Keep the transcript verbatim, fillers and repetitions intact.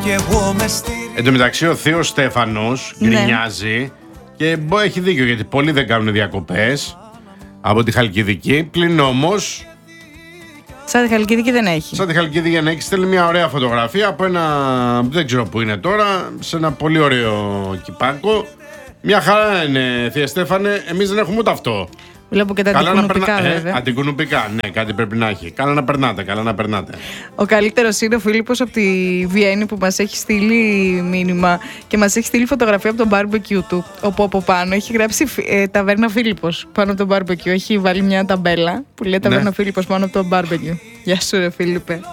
Εν τω μεταξύ ο θείος Στέφανος Ναι. γκρινιάζει και μπο, έχει δίκιο γιατί πολλοί δεν κάνουν διακοπές από τη Χαλκιδική. Πλην όμως, Σαν τη Χαλκιδική δεν έχει. σαν τη Χαλκιδική για να έχει στέλνει μια ωραία φωτογραφία από ένα, δεν ξέρω που είναι τώρα, σε ένα πολύ ωραίο κυπάκο. Μια χαρά είναι, θεία Στέφανε, εμείς δεν έχουμε ούτε αυτό. Βλέπω και τα Καλά να αντικουνουπικά, περνά... βέβαια. ε, αντικουνουπικά, ναι, κάτι πρέπει να έχει. Καλά να περνάτε, καλά να περνάτε. Ο καλύτερος είναι ο Φίλιππος από τη Βιέννη που μας έχει στείλει μήνυμα και μας έχει στείλει φωτογραφία από τον barbecue του. Όπου από πάνω έχει γράψει ε, ταβέρνα Φίλιππος πάνω από τον barbecue. Έχει βάλει μια ταμπέλα που λέει ταβέρνα Ναι. Φίλιππος πάνω από τον barbecue. Γεια σου, ρε Φίλιππε.